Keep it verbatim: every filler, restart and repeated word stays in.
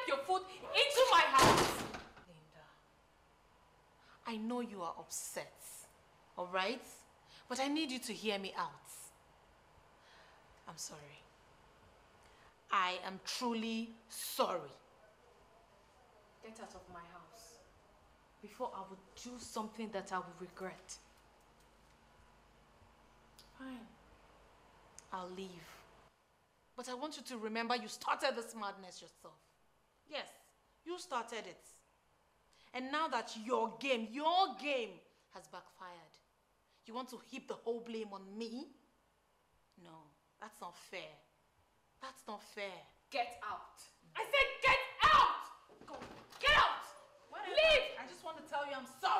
step your foot into my house. Linda, I know you are upset, all right? But I need you to hear me out. I'm sorry. I am truly sorry. Get out of my house before I would do something that I will regret. Fine. I'll leave. But I want you to remember you started this madness yourself. Yes, you started it. And now that your game, your game has backfired, you want to heap the whole blame on me? No, that's not fair. That's not fair. Get out. I said get out! Go. Get out! Whatever. Leave! I just want to tell you I'm sorry.